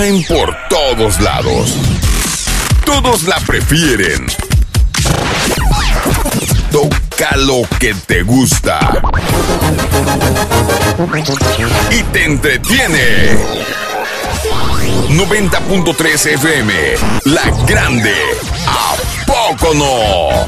Por todos lados. Todos la prefieren. Toca lo que te gusta. Y te entretiene. 90.3 FM. La Grande. ¿A poco no?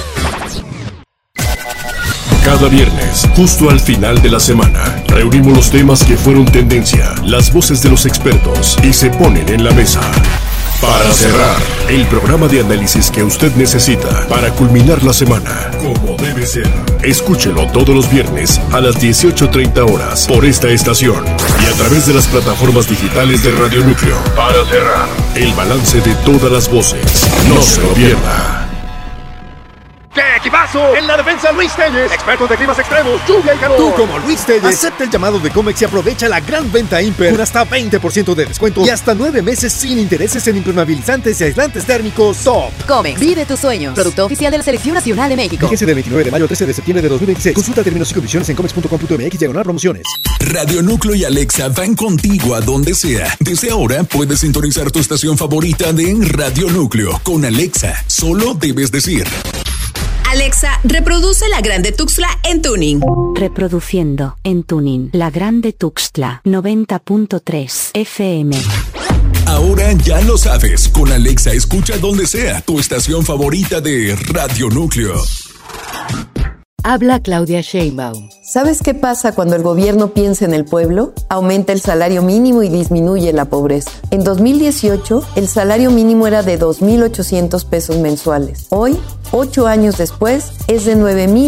Cada viernes, justo al final de la semana, reunimos los temas que fueron tendencia, las voces de los expertos y se ponen en la mesa. Para cerrar, el programa de análisis que usted necesita para culminar la semana, como debe ser. Escúchelo todos los viernes a las 18:30 horas por esta estación y a través de las plataformas digitales de Radio Núcleo. Para cerrar, el balance de todas las voces. No se lo pierda. ¡Qué equipazo! En la defensa, Luis Telles, expertos de climas extremos, lluvia y calor. Tú, como Luis Telles, acepta el llamado de Comex y aprovecha la gran venta Imper con hasta 20% de descuento y hasta 9 meses sin intereses en impermeabilizantes y aislantes térmicos Top. Comex, vive tus sueños. Producto oficial de la Selección Nacional de México. Fíjese del 29 de mayo al 13 de septiembre de 2026. Consulta términos y condiciones en comex.com.mx/promociones. Radio Núcleo y Alexa van contigo a donde sea. Desde ahora puedes sintonizar tu estación favorita de Radio Núcleo. Con Alexa, solo debes decir: Alexa, reproduce La Grande Tuxtla en tuning. Reproduciendo en tuning La Grande Tuxtla 90.3 FM. Ahora ya lo sabes, con Alexa escucha donde sea tu estación favorita de Radio Núcleo. Habla Claudia Sheinbaum. ¿Sabes qué pasa cuando el gobierno piensa en el pueblo? Aumenta el salario mínimo y disminuye la pobreza. En 2018, el salario mínimo era de 2,800 pesos mensuales. Hoy, 8 años después, es de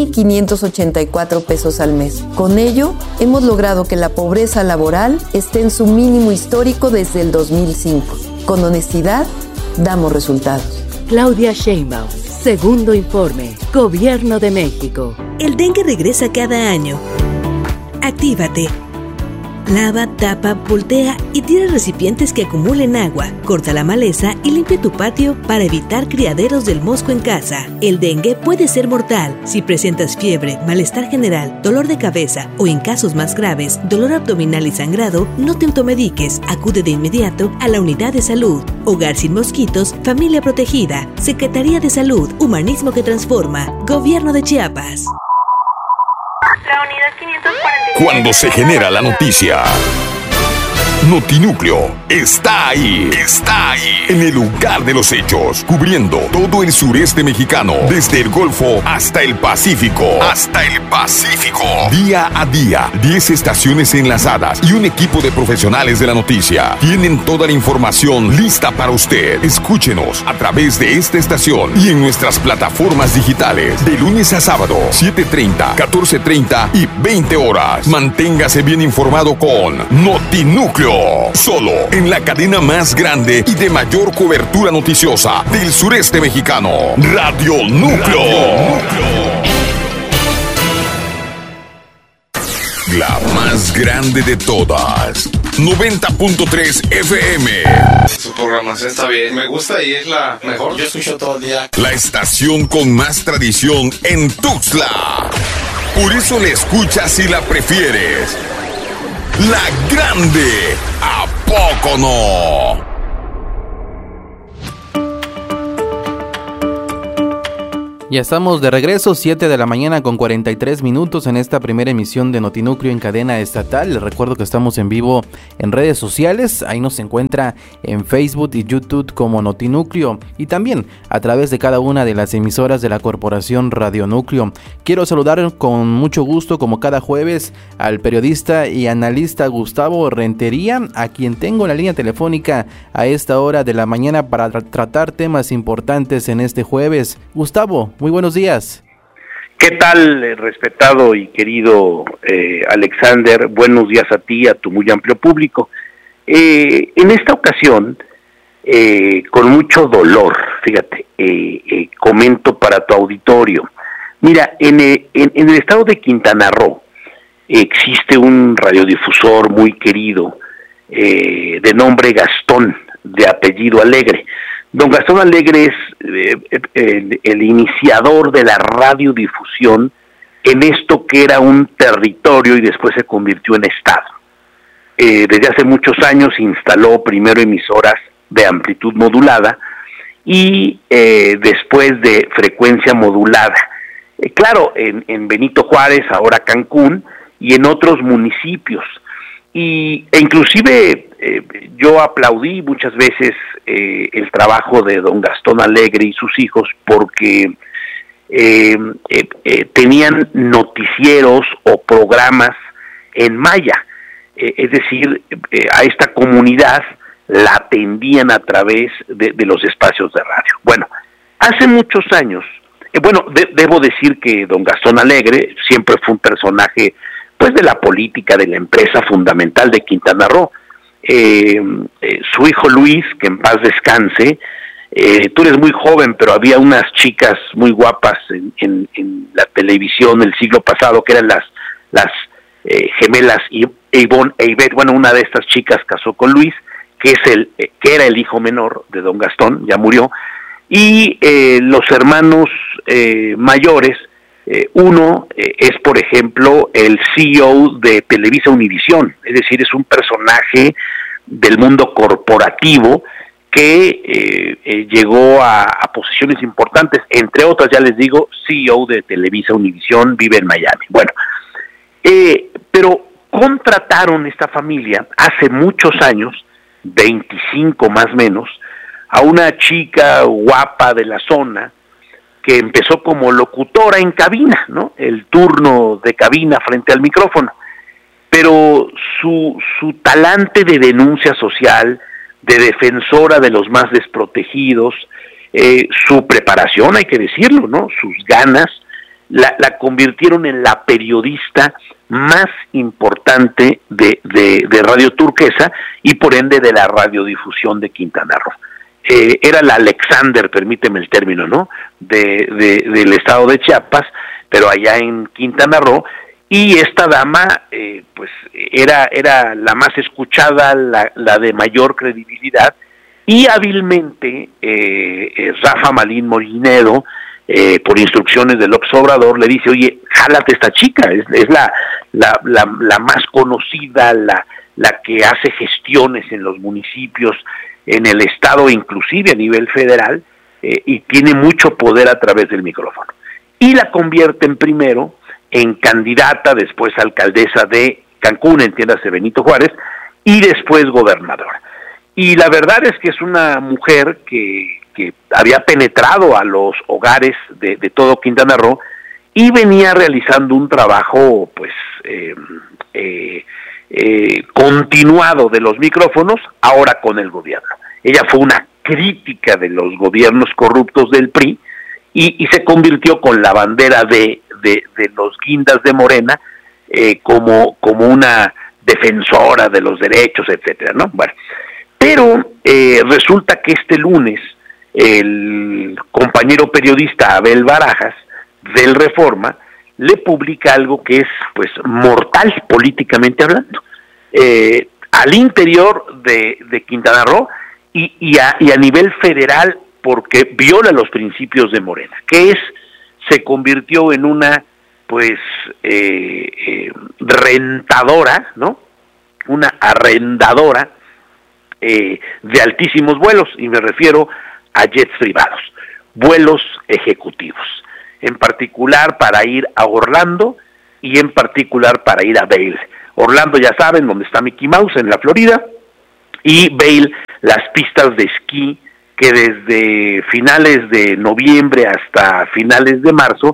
9,584 pesos al mes. Con ello, hemos logrado que la pobreza laboral esté en su mínimo histórico desde el 2005. Con honestidad, damos resultados. Claudia Sheinbaum. Segundo informe. Gobierno de México. El dengue regresa cada año. Actívate. Lava, tapa, voltea y tira recipientes que acumulen agua. Corta la maleza y limpia tu patio para evitar criaderos del mosco en casa. El dengue puede ser mortal. Si presentas fiebre, malestar general, dolor de cabeza o en casos más graves, dolor abdominal y sangrado, no te automediques. Acude de inmediato a la unidad de salud. Hogar sin mosquitos, familia protegida. Secretaría de Salud, Humanismo que transforma. Gobierno de Chiapas. La unidad 540. Cuando se genera la noticia, Notinúcleo está ahí. Está ahí. En el lugar de los hechos, cubriendo todo el sureste mexicano, desde el Golfo hasta el Pacífico. Hasta el Pacífico. Día a día, 10 estaciones enlazadas y un equipo de profesionales de la noticia. Tienen toda la información lista para usted. Escúchenos a través de esta estación y en nuestras plataformas digitales. De lunes a sábado, 7:30, 14:30 y 20 horas. Manténgase bien informado con Notinúcleo. Solo en la cadena más grande y de mayor cobertura noticiosa del sureste mexicano. Radio Núcleo. La más grande de todas. 90.3 FM. Su programación está bien. Me gusta y es la mejor. Yo escucho todo el día. La estación con más tradición en Tuxtla. Por eso la escuchas y la prefieres. La Grande. ¿A poco no? Ya estamos de regreso, 7 de la mañana con 43 minutos en esta primera emisión de Notinúcleo en cadena estatal. Les recuerdo que estamos en vivo en redes sociales, ahí nos encuentra en Facebook y YouTube como Notinúcleo y también a través de cada una de las emisoras de la Corporación Radio Núcleo. Quiero saludar con mucho gusto, como cada jueves, al periodista y analista Gustavo Rentería, a quien tengo en la línea telefónica a esta hora de la mañana para tratar temas importantes en este jueves. Gustavo, muy buenos días. ¿Qué tal, respetado y querido Alexander? Buenos días a ti y a tu muy amplio público. En esta ocasión, con mucho dolor, fíjate, comento para tu auditorio. Mira, en el estado de Quintana Roo existe un radiodifusor muy querido de nombre Gastón, de apellido Alegre. Don Gastón Alegre es el iniciador de la radiodifusión en esto que era un territorio y después se convirtió en estado. desde hace muchos años instaló primero emisoras de amplitud modulada y después de frecuencia modulada. Claro, en Benito Juárez, ahora Cancún, y en otros municipios. E inclusive yo aplaudí muchas veces el trabajo de don Gastón Alegre y sus hijos porque tenían noticieros o programas en maya, es decir, a esta comunidad la atendían a través de los espacios de radio. Bueno, hace muchos años, debo decir que don Gastón Alegre siempre fue un personaje pues de la política, de la empresa fundamental de Quintana Roo. Su hijo Luis, que en paz descanse, tú eres muy joven, pero había unas chicas muy guapas en la televisión del siglo pasado, que eran las gemelas Ivonne e Ivette. Bueno, una de estas chicas casó con Luis, que era el hijo menor de don Gastón, ya murió, y los hermanos mayores, uno es, por ejemplo, el CEO de Televisa Univisión, es decir, es un personaje del mundo corporativo que llegó a posiciones importantes, entre otras, ya les digo, CEO de Televisa Univisión, vive en Miami. Bueno, pero contrataron esta familia hace muchos años, 25 más o menos, a una chica guapa de la zona que empezó como locutora en cabina, ¿no? El turno de cabina frente al micrófono. Pero su talante de denuncia social, de defensora de los más desprotegidos, su preparación, hay que decirlo, ¿no? Sus ganas, la convirtieron en la periodista más importante de Radio Turquesa y por ende de la radiodifusión de Quintana Roo. Era la Alexander, permíteme el término, ¿no? Del estado de Chiapas, pero allá en Quintana Roo, y esta dama, pues, era la más escuchada, la de mayor credibilidad, y hábilmente Rafa Malín Molinedo, por instrucciones de López Obrador, le dice, oye, jálate esta chica, es la más conocida, la que hace gestiones en los municipios, en el estado, inclusive a nivel federal, y tiene mucho poder a través del micrófono. Y la convierten primero en candidata, después alcaldesa de Cancún, entiéndase Benito Juárez, y después gobernadora. Y la verdad es que es una mujer que había penetrado a los hogares de todo Quintana Roo y venía realizando un trabajo, pues, continuado de los micrófonos, ahora con el gobierno. Ella fue una crítica de los gobiernos corruptos del PRI y se convirtió con la bandera de los guindas de Morena como una defensora de los derechos, etcétera, ¿no? Bueno, pero resulta que este lunes el compañero periodista Abel Barajas del Reforma le publica algo que es, pues, mortal políticamente hablando, al interior de Quintana Roo y a nivel federal, porque viola los principios de Morena, que se convirtió en una, pues, rentadora, ¿no? Una arrendadora de altísimos vuelos, y me refiero a jets privados, vuelos ejecutivos, en particular para ir a Orlando y en particular para ir a Vail. Orlando, ya saben, donde está Mickey Mouse, en la Florida, y Vail, las pistas de esquí que desde finales de noviembre hasta finales de marzo,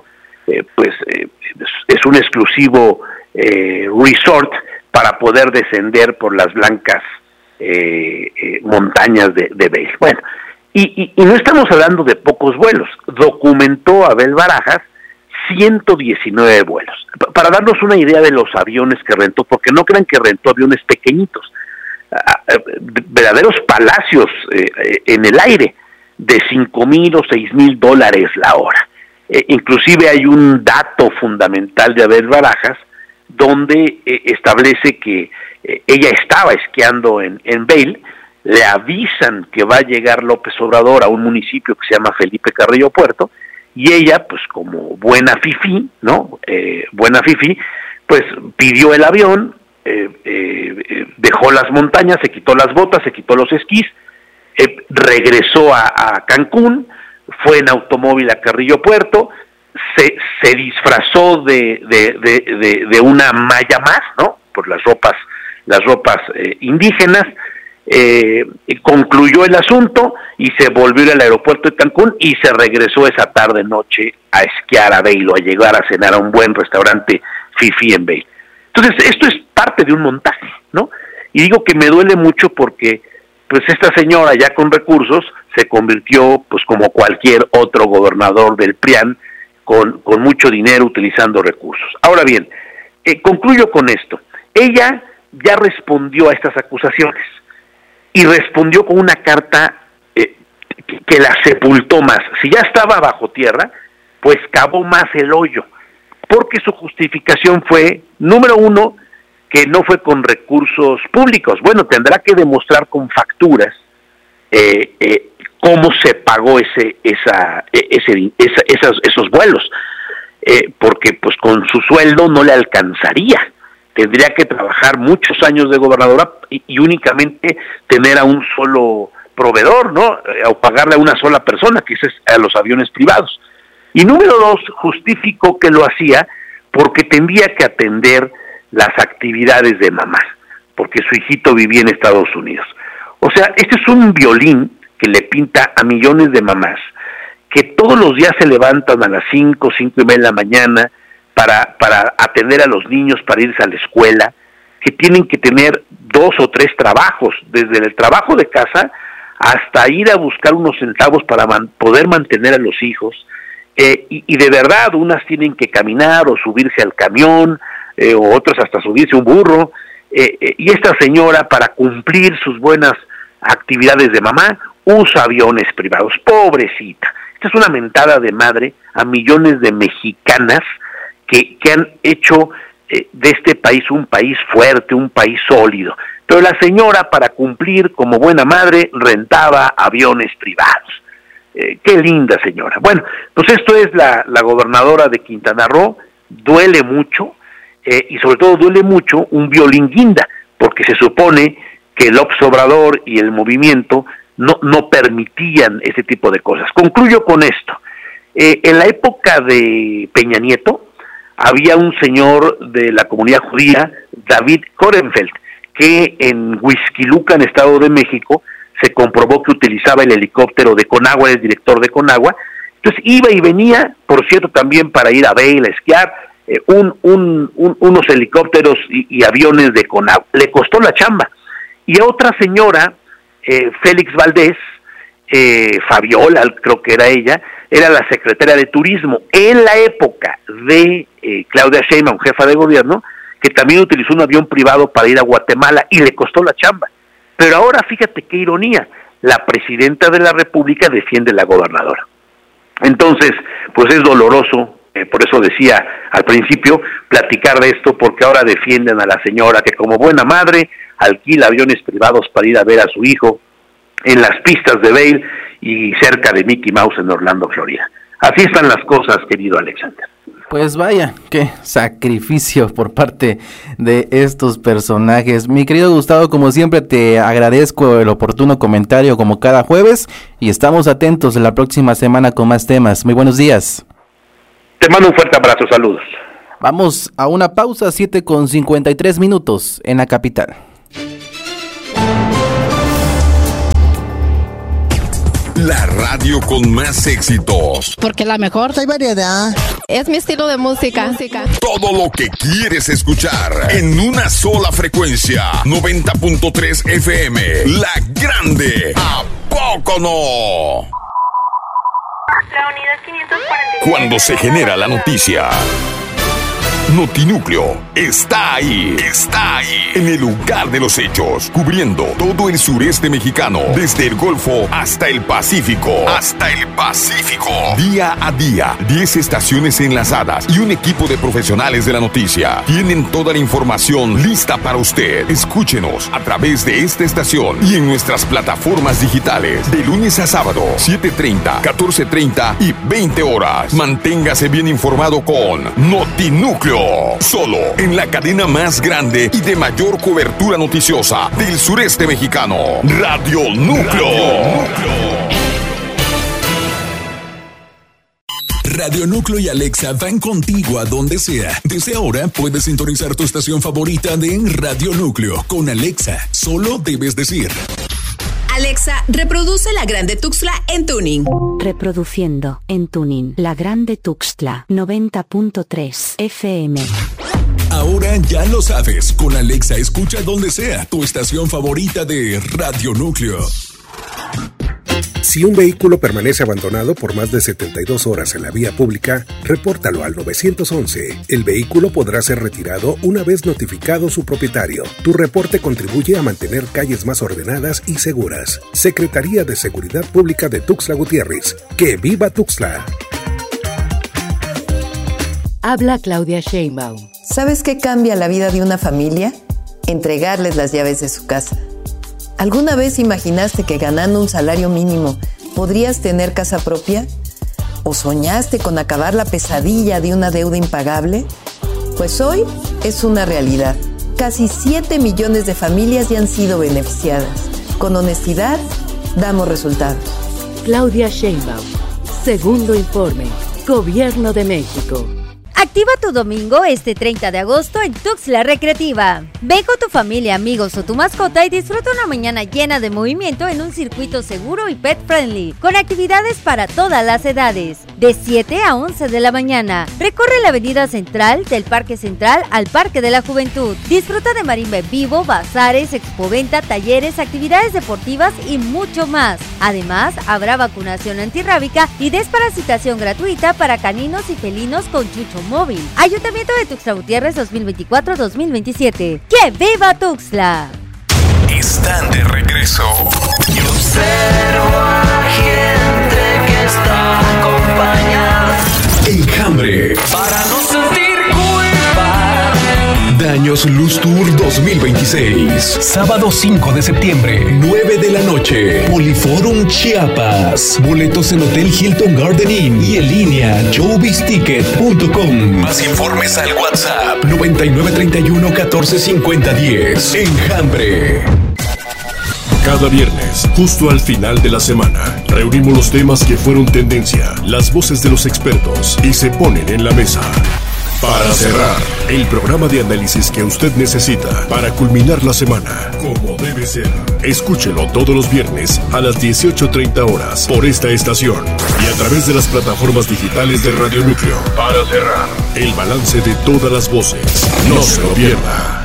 es un exclusivo resort para poder descender por las blancas montañas de Vail. Bueno, y no estamos hablando de pocos vuelos. Documentó Abel Barajas 119 vuelos. Para darnos una idea de los aviones que rentó, porque no crean que rentó aviones pequeñitos, verdaderos palacios en el aire, de $5,000 o $6,000 la hora. Inclusive hay un dato fundamental de Abel Barajas, donde establece que ella estaba esquiando en Vail, le avisan que va a llegar López Obrador a un municipio que se llama Felipe Carrillo Puerto, y ella, pues, como buena fifí, ¿no? Buena fifí, pues pidió el avión, dejó las montañas, se quitó las botas, se quitó los esquís, regresó a Cancún, fue en automóvil a Carrillo Puerto, se disfrazó de una maya más, ¿no? Por las ropas indígenas, concluyó el asunto y se volvió al aeropuerto de Cancún y se regresó esa tarde noche a esquiar a Vail o a llegar a cenar a un buen restaurante fifí en Vail. Entonces, esto es parte de un montaje, ¿no? Y digo que me duele mucho porque pues esta señora ya con recursos se convirtió pues como cualquier otro gobernador del PRIAN con mucho dinero utilizando recursos. Ahora bien, concluyo con esto. Ella ya respondió a estas acusaciones y respondió con una carta que la sepultó más. Si ya estaba bajo tierra, pues cavó más el hoyo, porque su justificación fue, número uno, que no fue con recursos públicos. Bueno, tendrá que demostrar con facturas cómo se pagó esos vuelos, porque pues con su sueldo no le alcanzaría. Tendría que trabajar muchos años de gobernadora y únicamente tener a un solo proveedor, ¿no? O pagarle a una sola persona, que es a los aviones privados. Y número dos, justificó que lo hacía porque tendría que atender las actividades de mamá, porque su hijito vivía en Estados Unidos. O sea, este es un violín que le pinta a millones de mamás que todos los días se levantan a las 5:30 de la mañana para atender a los niños, para irse a la escuela, que tienen que tener 2 o 3 trabajos, desde el trabajo de casa hasta ir a buscar unos centavos para poder mantener a los hijos, y de verdad, unas tienen que caminar o subirse al camión, o otras hasta subirse un burro, y esta señora, para cumplir sus buenas actividades de mamá, usa aviones privados. Pobrecita. Esta es una mentada de madre a millones de mexicanas que han hecho de este país un país fuerte, un país sólido. Pero la señora, para cumplir como buena madre, rentaba aviones privados. Qué linda señora. Bueno, pues esto es la gobernadora de Quintana Roo. Duele mucho, y sobre todo duele mucho un violín guinda, porque se supone que López Obrador y el movimiento no permitían ese tipo de cosas. Concluyo con esto. En la época de Peña Nieto, había un señor de la comunidad judía, David Korenfeld, que en Huixquiluca, en Estado de México, se comprobó que utilizaba el helicóptero de Conagua, el director de Conagua. Entonces iba y venía, por cierto, también para ir a Vail a esquiar, unos helicópteros y aviones de Conagua. Le costó la chamba. Y a otra señora, Félix Valdés, Fabiola, creo que era ella, era la secretaria de Turismo en la época de Claudia Sheinbaum, jefa de gobierno, que también utilizó un avión privado para ir a Guatemala y le costó la chamba. Pero ahora fíjate qué ironía, la presidenta de la República defiende a la gobernadora. Entonces, pues es doloroso, por eso decía al principio, platicar de esto, porque ahora defienden a la señora que como buena madre alquila aviones privados para ir a ver a su hijo en las pistas de Vail y cerca de Mickey Mouse en Orlando, Florida. Así están las cosas, querido Alexander. Pues vaya, qué sacrificio por parte de estos personajes. Mi querido Gustavo, como siempre te agradezco el oportuno comentario como cada jueves y estamos atentos la próxima semana con más temas. Muy buenos días. Te mando un fuerte abrazo, saludos. Vamos a una pausa, 7:53 en la capital. La radio con más éxitos. Porque la mejor, hay variedad. Es mi estilo de música. Todo lo que quieres escuchar en una sola frecuencia. 90.3 FM. La Grande. ¿A poco no? La unidad 545. Cuando se genera la noticia, Notinúcleo está ahí. Está ahí. En el lugar de los hechos. Cubriendo todo el sureste mexicano. Desde el Golfo hasta el Pacífico. Día a día. 10 estaciones enlazadas y un equipo de profesionales de la noticia. Tienen toda la información lista para usted. Escúchenos a través de esta estación y en nuestras plataformas digitales. De lunes a sábado, 7:30, 14:30 y 20 horas. Manténgase bien informado con Notinúcleo. Núcleo. Solo en la cadena más grande y de mayor cobertura noticiosa del sureste mexicano. Radio Núcleo. Radio Núcleo y Alexa van contigo a donde sea. Desde ahora puedes sintonizar tu estación favorita de Radio Núcleo. Con Alexa, solo debes decir: Alexa, reproduce La Grande Tuxtla en tuning. Reproduciendo en tuning La Grande Tuxtla 90.3 FM. Ahora ya lo sabes. Con Alexa escucha donde sea tu estación favorita de Radio Núcleo. Si un vehículo permanece abandonado por más de 72 horas en la vía pública, repórtalo al 911. El vehículo podrá ser retirado una vez notificado su propietario. Tu reporte contribuye a mantener calles más ordenadas y seguras. Secretaría de Seguridad Pública de Tuxtla Gutiérrez. ¡Que viva Tuxtla! Habla Claudia Sheinbaum. ¿Sabes qué cambia la vida de una familia? Entregarles las llaves de su casa. ¿Alguna vez imaginaste que ganando un salario mínimo podrías tener casa propia? ¿O soñaste con acabar la pesadilla de una deuda impagable? Pues hoy es una realidad. Casi 7 millones de familias ya han sido beneficiadas. Con honestidad, damos resultados. Claudia Sheinbaum. Segundo informe. Gobierno de México. Activa tu domingo este 30 de agosto en Tuxtla Recreativa. Ven con tu familia, amigos o tu mascota y disfruta una mañana llena de movimiento en un circuito seguro y pet friendly, con actividades para todas las edades. De 7 a 11 de la mañana, recorre la avenida central del Parque Central al Parque de la Juventud. Disfruta de marimba en vivo, bazares, expoventa, talleres, actividades deportivas y mucho más. Además, habrá vacunación antirrábica y desparasitación gratuita para caninos y felinos con chucho móvil. Ayuntamiento de Tuxtla Gutiérrez 2024-2027. ¡Que viva Tuxtla! Están de regreso. Y observo a gente que está acompañada. Enjambre. Para no sentir culpa. Daños Luz Tour 2026. Sábado 5 de septiembre, 9 de la noche. Poliforum Chiapas. Boletos en Hotel Hilton Garden Inn y en línea showbizticket.com. Más informes al WhatsApp 9931 14 50 10. Enjambre. Cada viernes, justo al final de la semana, reunimos los temas que fueron tendencia, las voces de los expertos y se ponen en la mesa. Para cerrar, el programa de análisis que usted necesita para culminar la semana, como debe ser. Escúchelo todos los viernes a las 18:30 horas por esta estación y a través de las plataformas digitales de Radio Núcleo. Para cerrar, el balance de todas las voces. No se lo pierda.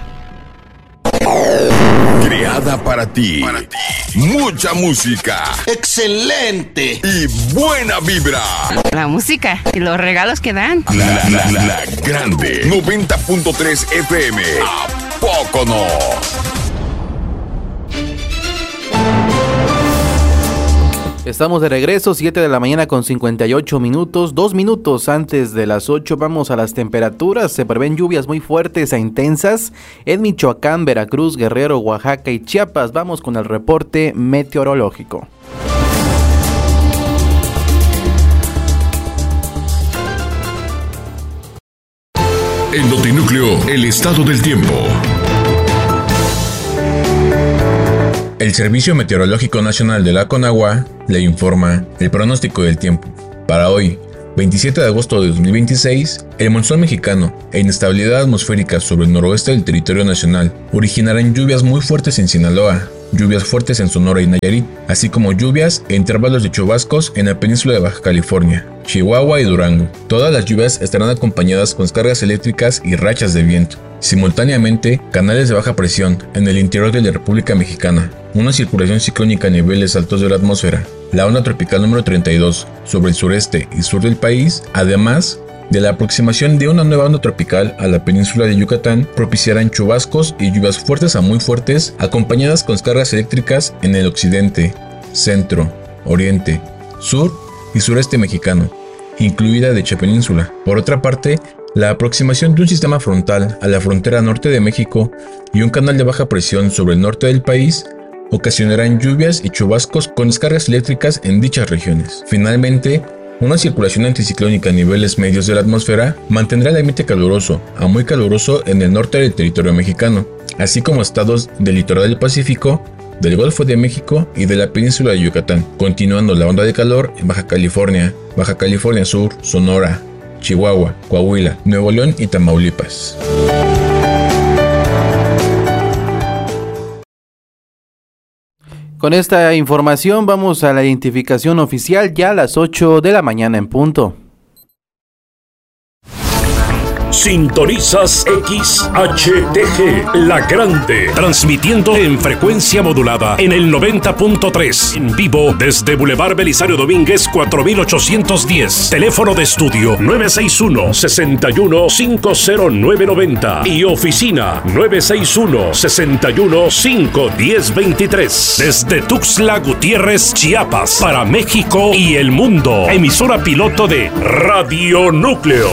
Creada para ti. Mucha música. ¡Excelente! Y buena vibra. La música y los regalos que dan. La Grande 90.3 FM. ¿A poco no? Estamos de regreso, 7 de la mañana con 58 minutos, 2 minutos antes de las 8, vamos a las temperaturas. Se prevén lluvias muy fuertes e intensas en Michoacán, Veracruz, Guerrero, Oaxaca y Chiapas. Vamos con el reporte meteorológico. En Notinúcleo, el estado del tiempo. El Servicio Meteorológico Nacional de la Conagua le informa el pronóstico del tiempo. Para hoy, 27 de agosto de 2026, el monzón mexicano e inestabilidad atmosférica sobre el noroeste del territorio nacional originarán lluvias muy fuertes en Sinaloa, lluvias fuertes en Sonora y Nayarit, así como lluvias e intervalos de chubascos en la península de Baja California, Chihuahua y Durango. Todas las lluvias estarán acompañadas con descargas eléctricas y rachas de viento. Simultáneamente, canales de baja presión en el interior de la República Mexicana, una circulación ciclónica a niveles altos de la atmósfera, la onda tropical número 32 sobre el sureste y sur del país, además de la aproximación de una nueva onda tropical a la península de Yucatán, propiciarán chubascos y lluvias fuertes a muy fuertes, acompañadas con descargas eléctricas en el occidente, centro, oriente, sur y sureste mexicano, incluida dicha península. Por otra parte, la aproximación de un sistema frontal a la frontera norte de México y un canal de baja presión sobre el norte del país ocasionarán lluvias y chubascos con descargas eléctricas en dichas regiones. Finalmente, Una circulación anticiclónica a niveles medios de la atmósfera mantendrá el ambiente caluroso a muy caluroso en el norte del territorio mexicano, así como estados del litoral del Pacífico, del Golfo de México y de la península de Yucatán, continuando la onda de calor en Baja California Sur, Sonora, Chihuahua, Coahuila, Nuevo León y Tamaulipas. Con esta información vamos a la identificación oficial ya a las 8 de la mañana en punto. Sintonizas XHTG, La Grande, transmitiendo en frecuencia modulada en el 90.3, en vivo desde Boulevard Belisario Domínguez 4810, teléfono de estudio 961-61-50990 y oficina 961-61-51023, desde Tuxtla Gutiérrez, Chiapas, para México y el mundo, emisora piloto de Radio Núcleo.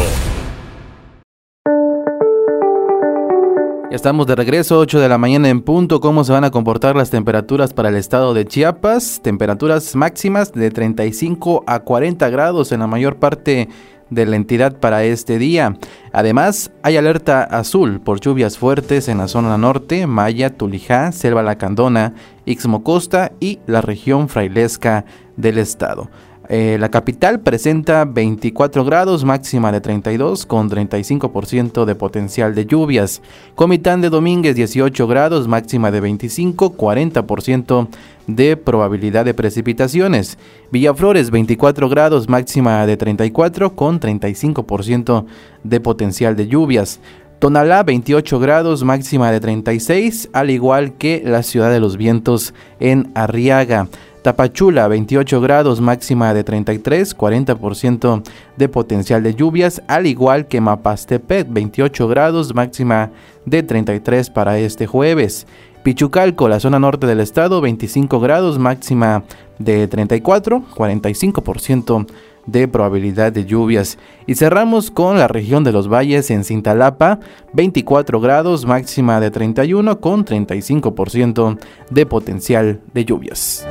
Estamos de regreso, 8 de la mañana en punto. ¿Cómo se van a comportar las temperaturas para el estado de Chiapas? Temperaturas máximas de 35 a 40 grados en la mayor parte de la entidad para este día. Además, hay alerta azul por lluvias fuertes en la zona norte, Maya, Tulijá, Selva Lacandona, Ixmocosta y la región frailesca del estado. La capital presenta 24 grados, máxima de 32 con 35% de potencial de lluvias. Comitán de Domínguez 18 grados, máxima de 25, 40% de probabilidad de precipitaciones. Villaflores 24 grados, máxima de 34 con 35% de potencial de lluvias. Tonalá 28 grados, máxima de 36, al igual que la Ciudad de los Vientos en Arriaga. Tapachula 28 grados, máxima de 33, 40% de potencial de lluvias, al igual que Mapastepec 28 grados, máxima de 33 para este jueves. Pichucalco, la zona norte del estado, 25 grados, máxima de 34, 45% de probabilidad de lluvias. Y cerramos con la región de los valles en Cintalapa, 24 grados, máxima de 31 con 35% de potencial de lluvias.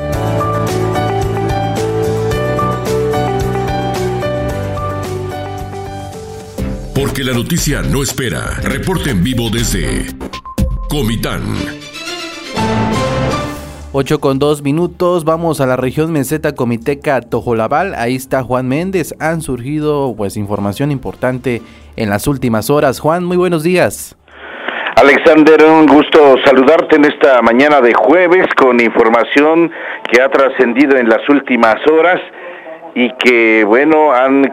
Porque la noticia no espera. Reporte en vivo desde Comitán. 8:02, vamos a la región meseta comiteca Tojolabal. Ahí está Juan Méndez. Han surgido información importante en las últimas horas. Juan, muy buenos días. Alexander, un gusto saludarte en esta mañana de jueves con información que ha trascendido en las últimas horas y que, han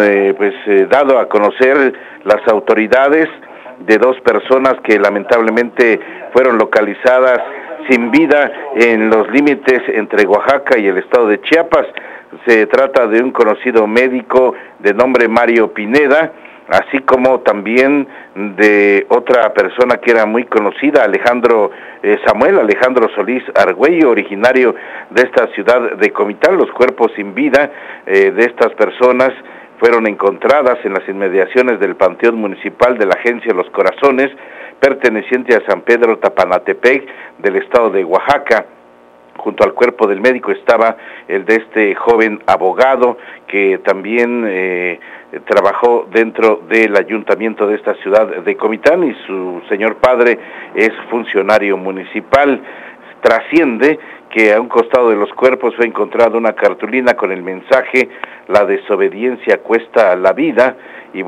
dado a conocer las autoridades de dos personas que lamentablemente fueron localizadas sin vida en los límites entre Oaxaca y el estado de Chiapas. Se trata de un conocido médico de nombre Mario Pineda, así como también de otra persona que era muy conocida, Samuel Alejandro Solís Argüello, originario de esta ciudad de Comitán. Los cuerpos sin vida de estas personas fueron encontradas en las inmediaciones del Panteón Municipal de la Agencia Los Corazones, perteneciente a San Pedro Tapanatepec del estado de Oaxaca. Junto al cuerpo del médico estaba el de este joven abogado que también trabajó dentro del ayuntamiento de esta ciudad de Comitán, y su señor padre es funcionario municipal. Trasciende que a un costado de los cuerpos fue encontrada una cartulina con el mensaje: la desobediencia cuesta la vida. Y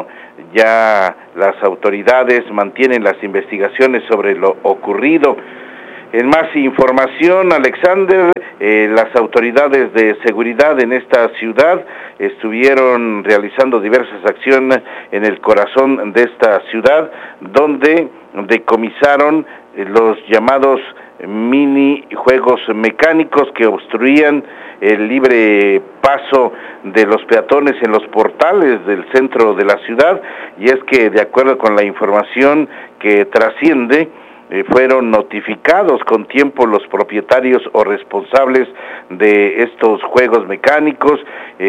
ya las autoridades mantienen las investigaciones sobre lo ocurrido. En más información, Alexander, las autoridades de seguridad en esta ciudad estuvieron realizando diversas acciones en el corazón de esta ciudad, donde decomisaron los llamados mini juegos mecánicos que obstruían el libre paso de los peatones en los portales del centro de la ciudad. Y es que, de acuerdo con la información que trasciende, fueron notificados con tiempo los propietarios o responsables de estos juegos mecánicos,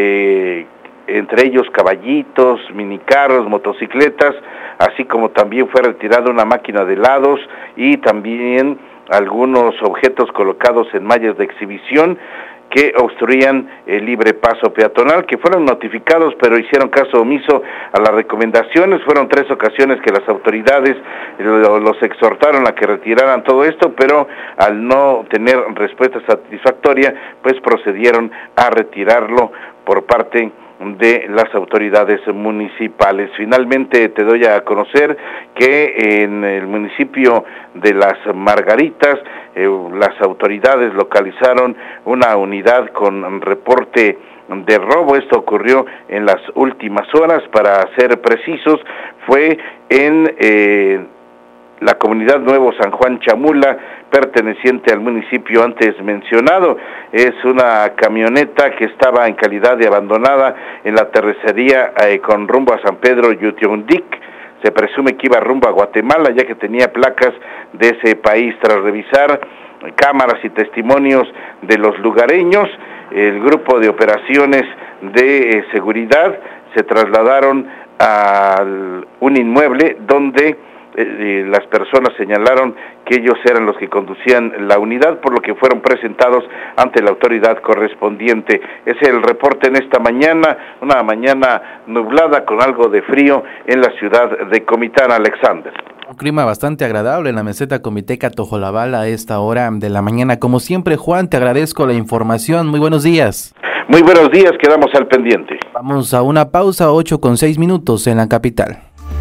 entre ellos caballitos, minicarros, motocicletas, así como también fue retirada una máquina de helados y también algunos objetos colocados en mallas de exhibición. que obstruían el libre paso peatonal, que fueron notificados pero hicieron caso omiso a las recomendaciones. Fueron 3 ocasiones que las autoridades los exhortaron a que retiraran todo esto, pero al no tener respuesta satisfactoria, pues procedieron a retirarlo por parte de las autoridades municipales. Finalmente te doy a conocer que en el municipio de Las Margaritas las autoridades localizaron una unidad con reporte de robo. Esto ocurrió en las últimas horas, para ser precisos, fue en la comunidad Nuevo San Juan Chamula, perteneciente al municipio antes mencionado. Es una camioneta que estaba en calidad de abandonada en la terracería con rumbo a San Pedro Yutiundic. Se presume que iba rumbo a Guatemala, ya que tenía placas de ese país. Tras revisar cámaras y testimonios de los lugareños, el grupo de operaciones de seguridad se trasladaron a un inmueble donde las personas señalaron que ellos eran los que conducían la unidad, por lo que fueron presentados ante la autoridad correspondiente. Es el reporte en esta mañana, una mañana nublada con algo de frío en la ciudad de Comitán, Alexander. Un clima bastante agradable en la meseta Comiteca Tojolabal a esta hora de la mañana. Como siempre, Juan, te agradezco la información. Muy buenos días. Muy buenos días, quedamos al pendiente. Vamos a una pausa, 8:06 en la capital.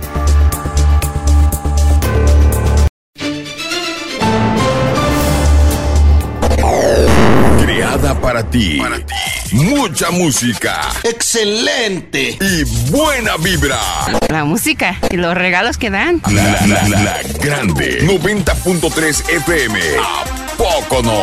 Para ti. Mucha música. ¡Excelente! Y buena vibra. La música y los regalos que dan. La grande 90.3 FM. ¿A poco no?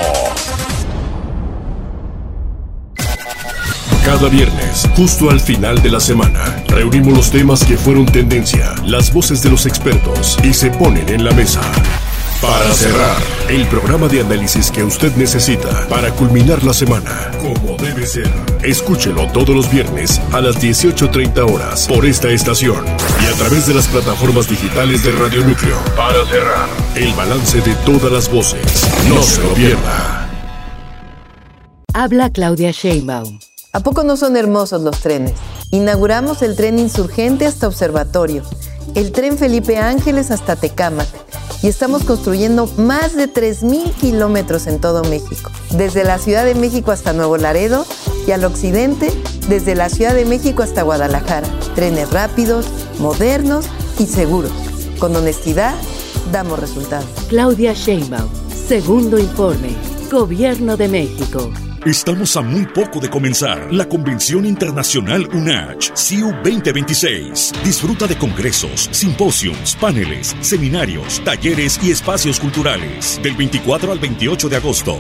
Cada viernes, justo al final de la semana, reunimos los temas que fueron tendencia, las voces de los expertos y se ponen en la mesa. Para cerrar, el programa de análisis que usted necesita para culminar la semana, como debe ser. Escúchelo todos los viernes a las 18:30 horas por esta estación y a través de las plataformas digitales de Radio Núcleo. Para cerrar, el balance de todas las voces. No se lo pierda. Habla Claudia Sheinbaum. ¿A poco no son hermosos los trenes? Inauguramos el tren Insurgente hasta Observatorio, el tren Felipe Ángeles hasta Tecámac, y estamos construyendo más de 3,000 kilómetros en todo México, desde la Ciudad de México hasta Nuevo Laredo y al occidente, desde la Ciudad de México hasta Guadalajara. Trenes rápidos, modernos y seguros. Con honestidad, damos resultados. Claudia Sheinbaum, segundo informe, Gobierno de México. Estamos a muy poco de comenzar la Convención Internacional UNACH CIU 2026. Disfruta de congresos, simposios, paneles, seminarios, talleres y espacios culturales. Del 24 al 28 de agosto,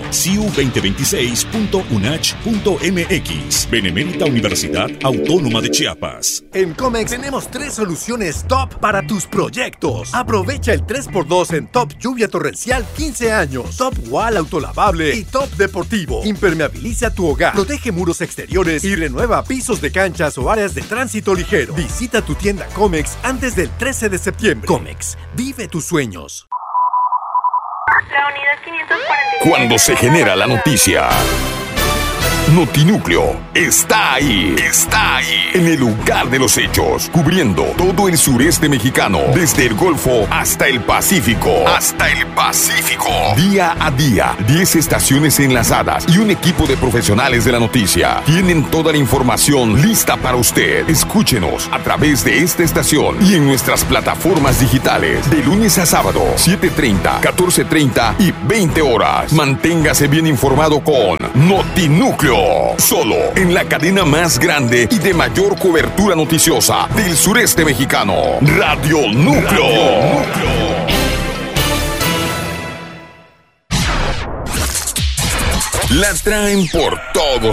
ciu2026.unach.mx. Benemérita Universidad Autónoma de Chiapas. En Comex tenemos 3 soluciones top para tus proyectos. Aprovecha el 3x2 en Top Lluvia Torrencial 15 años, Top Wall Autolavable y Top Deportivo. Impermeabiliza tu hogar, protege muros exteriores y renueva pisos de canchas o áreas de tránsito ligero. Visita tu tienda Comex antes del 13 de septiembre. Comex, vive tus sueños. La unidad 540. Cuando se genera la noticia, Notinúcleo está ahí. Está ahí. En el lugar de los hechos, cubriendo todo el sureste mexicano, desde el Golfo hasta el Pacífico. Hasta el Pacífico. Día a día, 10 estaciones enlazadas y un equipo de profesionales de la noticia. Tienen toda la información lista para usted. Escúchenos a través de esta estación y en nuestras plataformas digitales. De lunes a sábado, 7:30, 14:30 y 20 horas. Manténgase bien informado con Notinúcleo. Solo en la cadena más grande y de mayor cobertura noticiosa del sureste mexicano. Radio Núcleo. La traen por todos